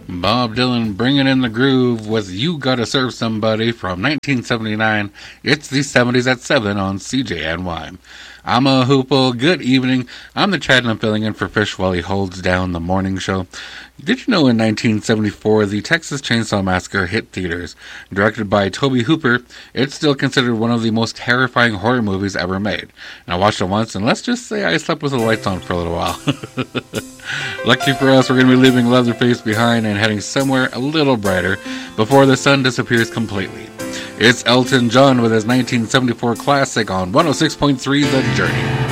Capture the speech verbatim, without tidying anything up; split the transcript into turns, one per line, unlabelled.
Bob Dylan bringing in the groove with You Gotta Serve Somebody from nineteen seventy-nine. It's the seventies at seven on C J N Y. I'm a hoople. Good evening. I'm the Chad and I'm filling in for Fish while he holds down the morning show. Did you know in nineteen seventy-four, the Texas Chainsaw Massacre hit theaters? Directed by Tobe Hooper, it's still considered one of the most terrifying horror movies ever made. And I watched it once, and let's just say I slept with the lights on for a little while. Lucky for us, we're going to be leaving Leatherface behind and heading somewhere a little brighter before the sun disappears completely. It's Elton John with his nineteen seventy-four classic on one oh six point three The Journey.